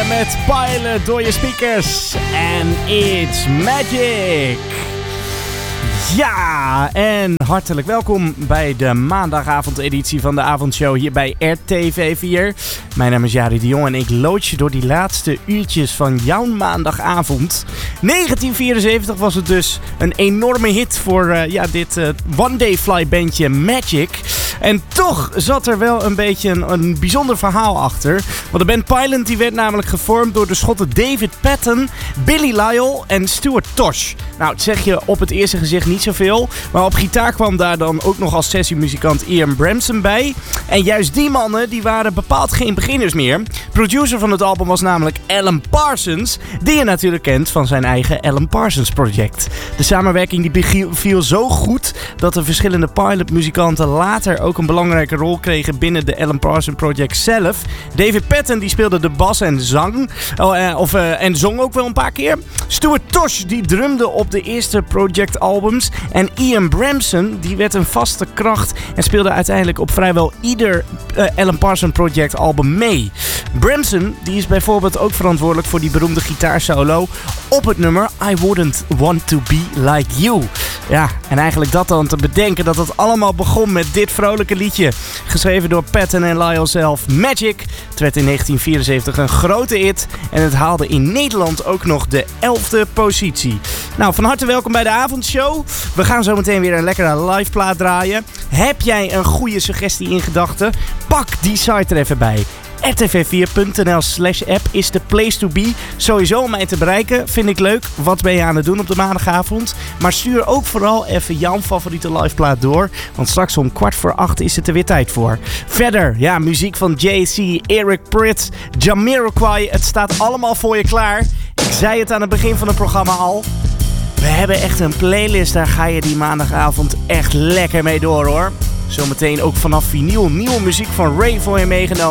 met Pilot door je speakers. En It's Magic. Ja, en hartelijk welkom bij de maandagavondeditie van de avondshow hier bij RTV4. Mijn naam is Jari de Jong en ik lood je door die laatste uurtjes van jouw maandagavond. 1974 was het dus een enorme hit voor dit One Day Fly bandje Magic. En toch zat er wel een beetje een bijzonder verhaal achter. Want de band Pilot die werd namelijk gevormd door de Schotten David Patten, Billy Lyle en Stuart Tosh. Nou, het zeg je op het eerste gezicht niet zoveel. Maar op gitaar kwam daar dan ook nog als sessiemuzikant Ian Bramson bij. En juist die mannen die waren bepaald geen beginners meer. Producer van het album was namelijk Alan Parsons. Die je natuurlijk kent van zijn eigen Alan Parsons Project. De samenwerking die viel zo goed dat de verschillende Pilot-muzikanten later ook een belangrijke rol kregen binnen de Alan Parsons Project zelf. David Patten die speelde de bas en zang. En zong ook wel een paar keer. Stuart Tosh die drumde op de eerste project-albums. En Ian Bramson die werd een vaste kracht en speelde uiteindelijk op vrijwel ieder Alan Parsons Project album mee. Bramson die is bijvoorbeeld ook verantwoordelijk voor die beroemde gitaarsolo op het nummer I Wouldn't Want To Be Like You. Ja, en eigenlijk dat dan te bedenken dat het allemaal begon met dit vrolijke liedje. Geschreven door Patten en Lyle zelf, Magic. Het werd in 1974 een grote hit en het haalde in Nederland ook nog de 11e positie. Nou, van harte welkom bij de avondshow. We gaan zo meteen weer een lekkere live plaat draaien. Heb jij een goede suggestie in gedachten? Pak die site er even bij. rtv4.nl/app is de place to be. Sowieso om mij te bereiken. Vind ik leuk. Wat ben je aan het doen op de maandagavond? Maar stuur ook vooral even jouw favoriete liveplaat door. Want straks om 7:15 is het er weer tijd voor. Verder, ja, muziek van JC, Eric Prydz, Jamiroquai. Het staat allemaal voor je klaar. Ik zei het aan het begin van het programma al. We hebben echt een playlist. Daar ga je die maandagavond echt lekker mee door, hoor. Zometeen ook vanaf vinyl nieuwe muziek van Ray voor je meegenomen.